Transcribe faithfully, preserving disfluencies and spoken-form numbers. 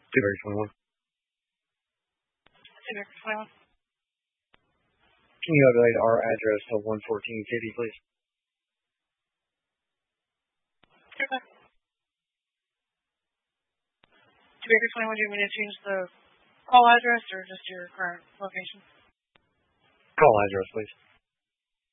Two Baker twenty-one. Two Baker twenty-one. Can you update our address to one fourteen Kitty, please? Okay. Two Baker twenty-one, do you want me to change the call address or just your current location? Call address, please.